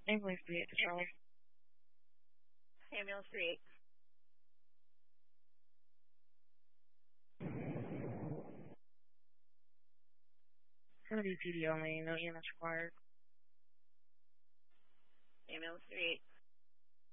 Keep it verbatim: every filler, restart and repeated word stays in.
Ambulance three eight to Charlie. Ambulance three eight. It's gonna be P D only, no E M S required. Ambulance three eight.